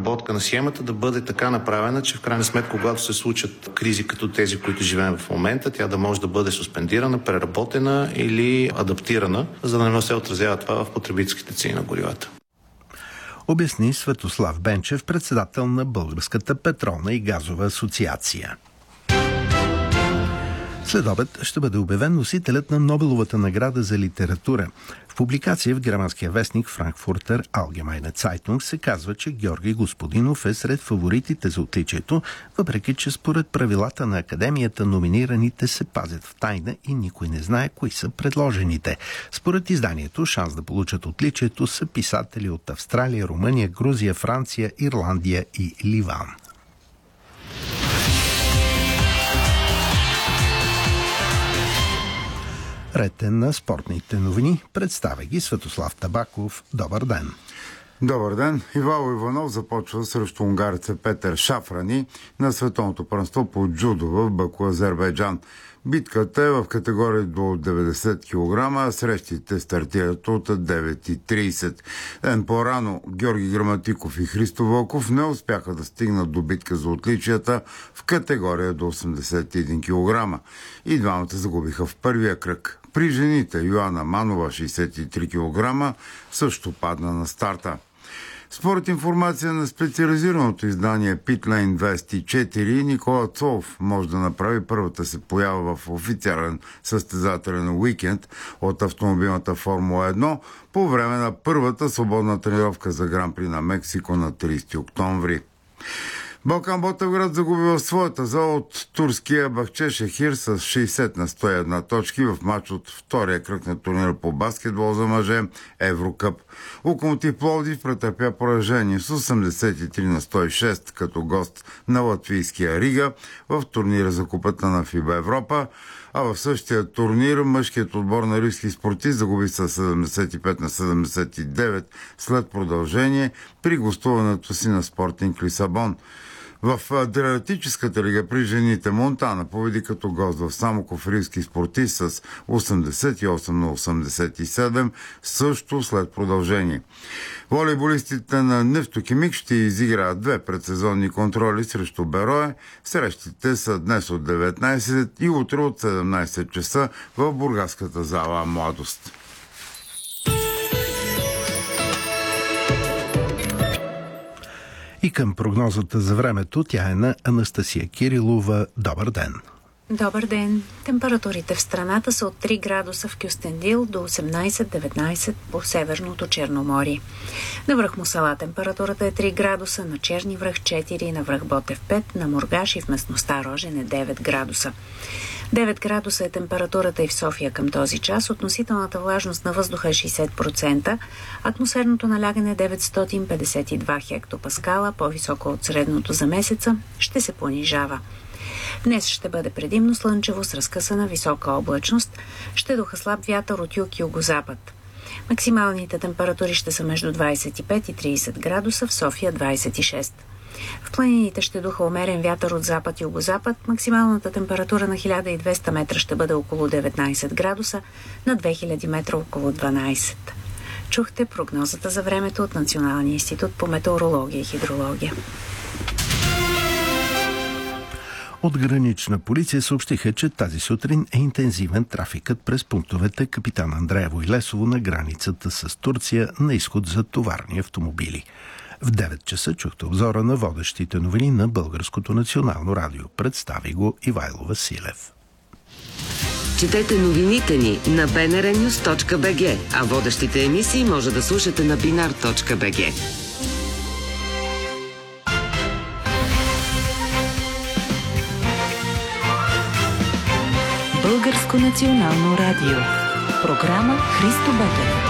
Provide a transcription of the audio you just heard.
преработка на схемата да бъде така направена, че в крайна сметка, когато се случат кризи като тези, които живеем в момента, тя да може да бъде суспендирана, преработена или адаптирана, за да не се отразява това в потребителските цени на горивата. Обясни Светослав Бенчев, председател на Българската петролна и газова асоциация. След обед ще бъде обявен носителят на Нобеловата награда за литература. В публикация в германския вестник Frankfurter Allgemeine Zeitung се казва, че Георги Господинов е сред фаворитите за отличието, въпреки че според правилата на Академията номинираните се пазят в тайна и никой не знае кои са предложените. Според изданието, шанс да получат отличието са писатели от Австралия, Румъния, Грузия, Франция, Ирландия и Ливан. Ретен на спортните новини. Представя ги Светослав Табаков. Добър ден! Добър ден! Ивайло Иванов започва срещу унгареца Петър Шафрани на световното първенство по джудо в Баку, Азербайджан. Битката е в категория до 90 кг, а срещите стартират от 9:30. Ден по-рано Георги Граматиков и Христо Вълков не успяха да стигнат до битка за отличията в категория до 81 кг. И двамата загубиха в първия кръг. При жените Йоана Манова, 63 кг, също падна на старта. Според информация на специализираното издание Pitlane 24, Никола Цолов може да направи първата се поява в официален състезателен уикенд от автомобилната Формула 1 по време на първата свободна тренировка за Гран-при на Мексико на 30 октомври. Балкан Ботевград загуби в своята зала от турския Бахчешехир с 60-101 точки в матч от втория кръг на турнира по баскетбол за мъже Еврокъп. Локомотив Пловдив претърпя поражение с 83-106 като гост на латвийския Рига в турнира за купата на ФИБА Европа, а в същия турнир мъжкият отбор на риски спортист загуби с 75-79 след продължение при гостуването си на Спортинг Лисабон. В Адриатическата лига при жените Монтана победи като гост в Самоков риски спортист с 88-87, също след продължение. Волейболистите на Нефтохимик ще изиграят 2 предсезонни контроли срещу Берое. Срещите са днес от 19 и утре от 17 часа в бургаската зала Младост. И към прогнозата за времето, тя е на Анастасия Кирилова. Добър ден! Добър ден! Температурите в страната са от 3 градуса в Кюстендил до 18-19 по Северното Черноморие. На връх Мусала температурата е 3 градуса, на Черни връх 4, на връх Ботев 5, на Мургаш и в местността Рожен е 9 градуса. 9 градуса е температурата и в София към този час. Относителната влажност на въздуха е 60%, атмосферното налягане е 952 хектопаскала, по-високо от средното за месеца, ще се понижава. Днес ще бъде предимно слънчево с разкъсана висока облачност, ще духа слаб вятър от юг и югозапад. Максималните температури ще са между 25 и 30 градуса, в София 26. В планините ще духа умерен вятър от запад и югозапад. Максималната температура на 1200 метра ще бъде около 19 градуса, на 2000 метра около 12. Чухте прогнозата за времето от Националния институт по метеорология и хидрология. От Гранична полиция съобщиха, че тази сутрин е интензивен трафикът през пунктовете Капитан Андреево и Лесово на границата с Турция на изход за товарни автомобили. В 9 часа чухте обзора на водещите новини на Българското национално радио. Представи го Ивайло Василев. Четете новините ни на bnrnews.bg, а водещите емисии може да слушате на binar.bg. Българско национално радио. Програма Христо Ботев.